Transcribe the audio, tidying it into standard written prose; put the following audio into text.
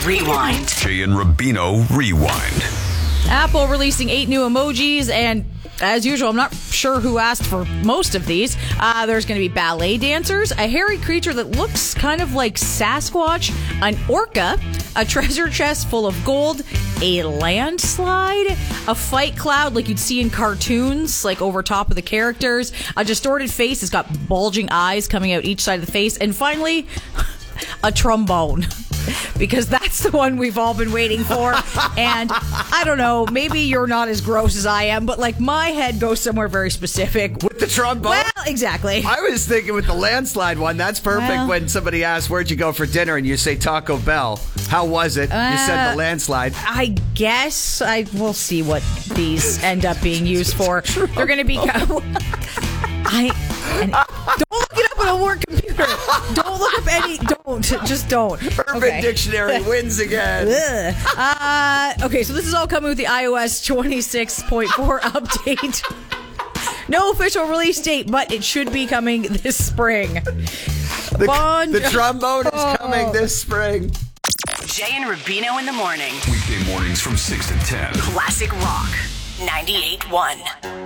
Rewind. Jay and Rubino Rewind. Apple releasing 8 new emojis, and as usual, I'm not sure who asked for most of these. There's going to be ballet dancers, a hairy creature that looks kind of like Sasquatch, an orca, a treasure chest full of gold, a landslide, a fight cloud like you'd see in cartoons, like over top of the characters, a distorted face that's got bulging eyes coming out each side of the face, and finally, a trombone. Because that's the one we've all been waiting for. And I don't know, maybe you're not as gross as I am, but like my head goes somewhere very specific. With the trombone? Well, exactly. I was thinking with the landslide one, that's perfect when somebody asks, where'd you go for dinner? And you say Taco Bell. How was it? You said the landslide. I guess we'll see what these end up being used for. They're going to be... don't look it up on a work computer. Don't look up any... Just don't. Urban Dictionary wins again. Okay, so this is all coming with the iOS 26.4 update. No official release date, but it should be coming this spring. The trombone is coming this spring. Jay and Rubino in the morning. Weekday mornings from 6 to 10. Classic Rock 98.1.